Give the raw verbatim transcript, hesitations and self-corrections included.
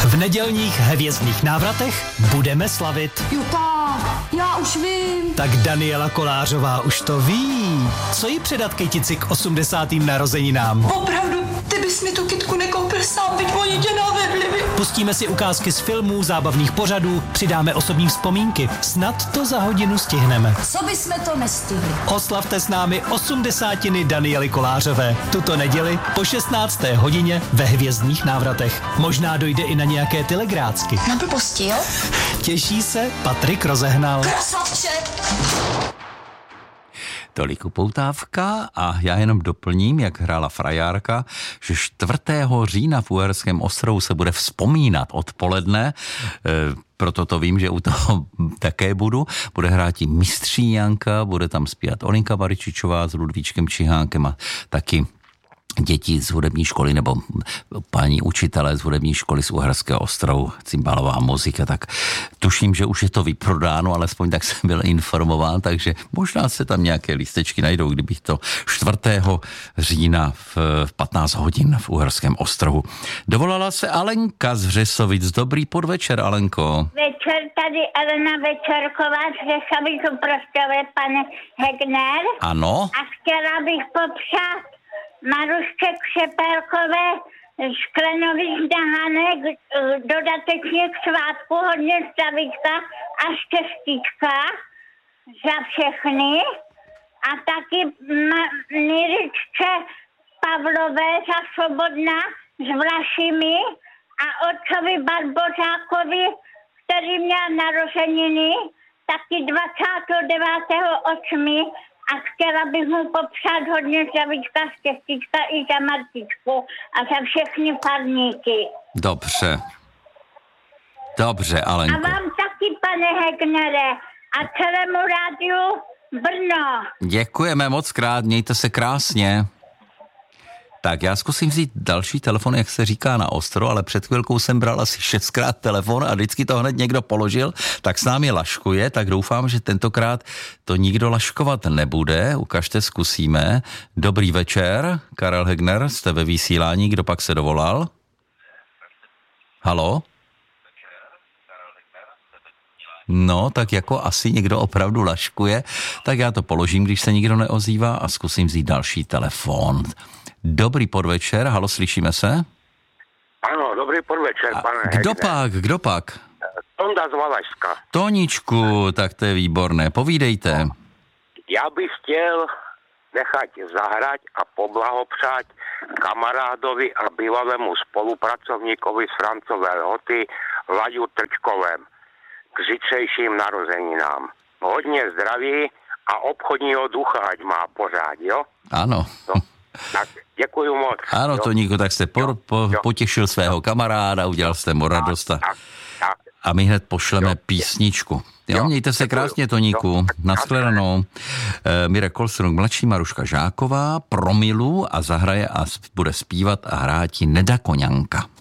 V nedělních hvězdných návratech budeme slavit. Juta, já už vím. Tak Daniela Kolářová už to ví. Co jí předat kytici k osmdesátým narozeninám? Opravdu, ty bys mi tu kytku nekoupil sám, byť oni tě navedli. Pustíme si ukázky z filmů, zábavných pořadů, přidáme osobní vzpomínky. Snad to za hodinu stihneme. Co bysme to nestihli? Oslavte s námi osmdesátiny Daniely Kolářové. Tuto neděli po šestnácté hodině ve hvězdných návratech. Možná dojde i na nějaké telegrácky. Na blbosti, jo? Těší se Patrik Rozehnal. Krasavče! Tolik upoutávka a já jenom doplním, jak hrála frajárka, že čtvrtého října v Uherském Ostrohu se bude vzpomínat odpoledne, e, proto to vím, že u toho také budu. Bude hrát i Mistří Janka, bude tam zpívat Olinka Baričičová s Ludvíčkem Čihánkem a taky děti z hudební školy nebo paní učitelé z hudební školy z Uherského Ostrohu, cymbálová muzika, tak tuším, že už je to vyprodáno, alespoň tak jsem byl informován, takže možná se tam nějaké lístečky najdou, kdybych to čtvrtého října v patnáct hodin v Uherském Ostrohu. Dovolala se Alenka z Řesovic. Dobrý podvečer, Alenko. Večer, tady Elena Večerková z Řesovic u Prostějové, pane Hegner. Ano. A chtěla bych popřát Marušce Křepelkové z Klenových Hanek dodatečně k svátku hodně zdravíčka a štěstíčka za všechny a taky Miričce Pavlové za Svobodná s Vlašimi a otcovi Barbořákovi, který měl narozeniny, taky dvacátého devátého osmého a chtěla bych mu popřát hodně zdravíčka, štěstíčka i za Martičku a za všechny farníky. Dobře. Dobře, Alenko. A vám taky, pane Hegnere, a celému rádiu Brno. Děkujeme moc krát, mějte se krásně. Tak já zkusím vzít další telefon, jak se říká na ostro, ale před chvilkou jsem bral asi šestkrát telefon a vždycky to hned někdo položil, tak s námi laškuje, tak doufám, že tentokrát to nikdo laškovat nebude. Ukažte, zkusíme. Dobrý večer, Karel Hegner, jste ve vysílání, kdo pak se dovolal? Haló? No, tak jako asi někdo opravdu laškuje, tak já to položím, když se nikdo neozývá a zkusím vzít další telefon. Dobrý podvečer, halo, slyšíme se? Ano, dobrý podvečer, a pane Kdo Hegner. pak, kdo pak? Tonda z Valašska. Toničku, tak to je výborné, povídejte. Já bych chtěl nechat zahrať a poblahopřát kamarádovi a bývalému spolupracovníkovi z Francové Lhoty Laďu Trčkovém k zítřejším narozeninám. Hodně zdraví a obchodního ducha, ať má pořád, jo? Ano. No, tak děkuju moc. Ano, jo? Toníku, tak jste po, po, jo. potěšil svého kamaráda, udělal jste mu radost a, Tak, tak. a my hned pošleme Jo. písničku. Jo, Jo, mějte se děkuju. krásně, Toníku. Jo. Nashledanou. E, Mirek Kolstrung, mladší Maruška Žáková, Promilu a zahraje a bude zpívat a hrát Neda Koňanka.